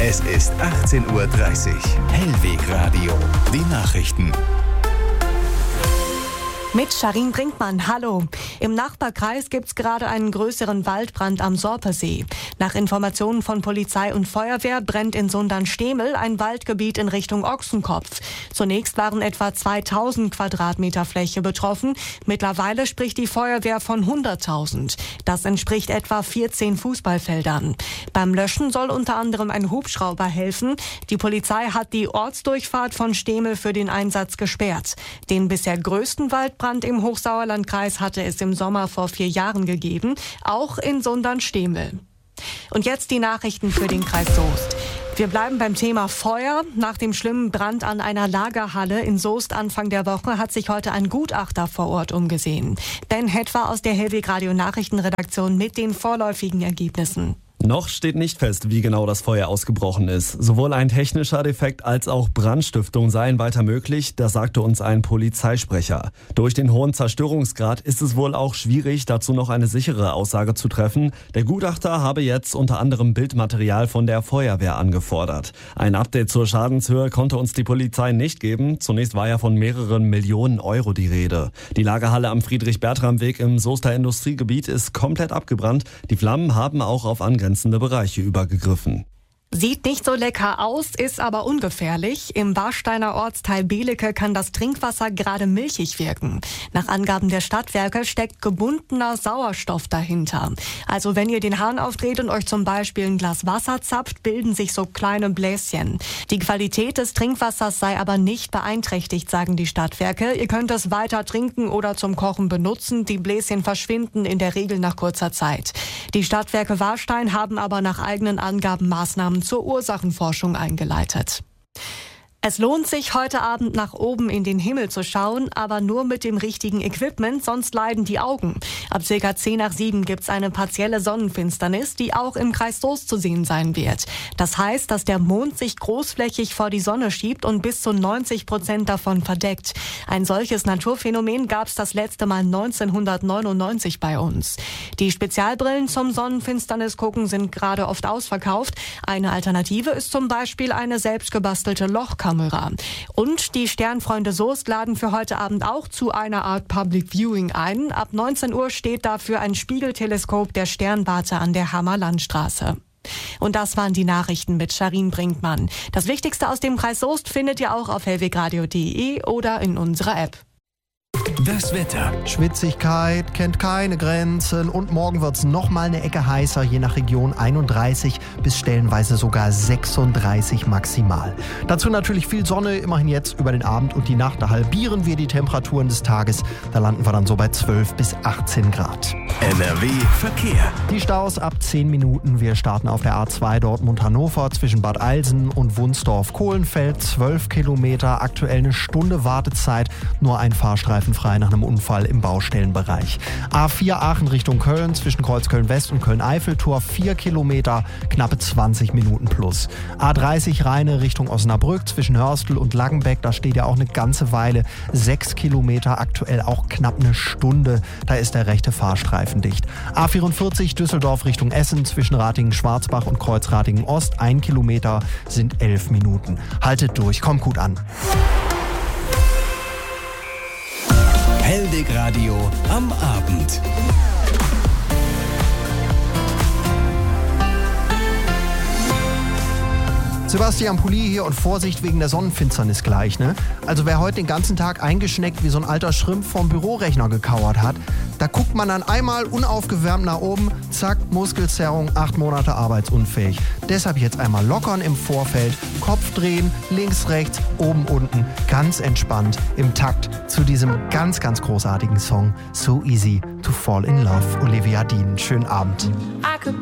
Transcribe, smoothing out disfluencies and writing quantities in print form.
Es ist 18:30 Uhr. Hellweg Radio. Die Nachrichten. Mit Sharin Brinkmann, hallo. Im Nachbarkreis gibt's gerade einen größeren Waldbrand am Sorpersee. Nach Informationen von Polizei und Feuerwehr brennt in Sundern-Stemel ein Waldgebiet in Richtung Ochsenkopf. Zunächst waren etwa 2000 Quadratmeter Fläche betroffen. Mittlerweile spricht die Feuerwehr von 100.000. Das entspricht etwa 14 Fußballfeldern. Beim Löschen soll unter anderem ein Hubschrauber helfen. Die Polizei hat die Ortsdurchfahrt von Stemel für den Einsatz gesperrt. Den bisher größten Waldbrand im Hochsauerlandkreis hatte es im Sommer vor 4 Jahren gegeben, auch in Sundern-Stemel. Und jetzt die Nachrichten für den Kreis Soest. Wir bleiben beim Thema Feuer. Nach dem schlimmen Brand an einer Lagerhalle in Soest Anfang der Woche hat sich heute ein Gutachter vor Ort umgesehen. Ben Hetwer aus der Hellweg Radio Nachrichtenredaktion mit den vorläufigen Ergebnissen. Noch steht nicht fest, wie genau das Feuer ausgebrochen ist. Sowohl ein technischer Defekt als auch Brandstiftung seien weiter möglich, das sagte uns ein Polizeisprecher. Durch den hohen Zerstörungsgrad ist es wohl auch schwierig, dazu noch eine sichere Aussage zu treffen. Der Gutachter habe jetzt unter anderem Bildmaterial von der Feuerwehr angefordert. Ein Update zur Schadenshöhe konnte uns die Polizei nicht geben. Zunächst war ja von mehreren Millionen Euro die Rede. Die Lagerhalle am Friedrich-Bertram-Weg im Soester Industriegebiet ist komplett abgebrannt. Die Flammen haben auch auf angrenzende Bereiche übergegriffen. Sieht nicht so lecker aus, ist aber ungefährlich. Im Warsteiner Ortsteil Belecke kann das Trinkwasser gerade milchig wirken. Nach Angaben der Stadtwerke steckt gebundener Sauerstoff dahinter. Also wenn ihr den Hahn aufdreht und euch zum Beispiel ein Glas Wasser zapft, bilden sich so kleine Bläschen. Die Qualität des Trinkwassers sei aber nicht beeinträchtigt, sagen die Stadtwerke. Ihr könnt es weiter trinken oder zum Kochen benutzen. Die Bläschen verschwinden in der Regel nach kurzer Zeit. Die Stadtwerke Warstein haben aber nach eigenen Angaben Maßnahmen zur Ursachenforschung eingeleitet. Es lohnt sich, heute Abend nach oben in den Himmel zu schauen, aber nur mit dem richtigen Equipment, sonst leiden die Augen. Ab ca. 6:10 gibt's eine partielle Sonnenfinsternis, die auch im Kreis Soest zu sehen sein wird. Das heißt, dass der Mond sich großflächig vor die Sonne schiebt und bis zu 90% davon verdeckt. Ein solches Naturphänomen gab's das letzte Mal 1999 bei uns. Die Spezialbrillen zum Sonnenfinsternis gucken sind gerade oft ausverkauft. Eine Alternative ist zum Beispiel eine selbstgebastelte Lochkamera. Und die Sternfreunde Soest laden für heute Abend auch zu einer Art Public Viewing ein. Ab 19 Uhr steht dafür ein Spiegelteleskop der Sternwarte an der Hammer-Landstraße. Und das waren die Nachrichten mit Sharin Brinkmann. Das Wichtigste aus dem Kreis Soest findet ihr auch auf hellwegradio.de oder in unserer App. Das Wetter. Schwitzigkeit kennt keine Grenzen und morgen wird es nochmal eine Ecke heißer, je nach Region 31 bis stellenweise sogar 36 maximal. Dazu natürlich viel Sonne, immerhin jetzt über den Abend und die Nacht. Da halbieren wir die Temperaturen des Tages, da landen wir dann so bei 12 bis 18 Grad. NRW Verkehr. Die Staus ab 10 Minuten. Wir starten auf der A2 Dortmund-Hannover zwischen Bad Eilsen und Wunsdorf-Kohlenfeld. 12 Kilometer, aktuell eine Stunde Wartezeit, nur ein Fahrstreifen frei nach einem Unfall im Baustellenbereich. A4 Aachen Richtung Köln zwischen Kreuzköln-West und Köln-Eiffeltor 4 Kilometer, knappe 20 Minuten plus. A30 Rheine Richtung Osnabrück zwischen Hörstel und Langenbeck, da steht ja auch eine ganze Weile 6 Kilometer, aktuell auch knapp eine Stunde, da ist der rechte Fahrstreifen dicht. A44 Düsseldorf Richtung Essen zwischen Ratingen-Schwarzbach und Kreuz-Ratingen-Ost 1 Kilometer sind 11 Minuten. Haltet durch, kommt gut an. Hellweg Radio am Abend. Sebastian Pulli hier und Vorsicht wegen der Sonnenfinsternis gleich, ne? Also wer heute den ganzen Tag eingeschneckt wie so ein alter Schrimp vorm Bürorechner gekauert hat, da guckt man dann einmal unaufgewärmt nach oben, zack, Muskelzerrung, 8 Monate arbeitsunfähig. Deshalb jetzt einmal lockern im Vorfeld, Kopf drehen, links, rechts, oben, unten, ganz entspannt im Takt zu diesem ganz, ganz großartigen Song So Easy to Fall in Love, Olivia Dean. Schönen Abend.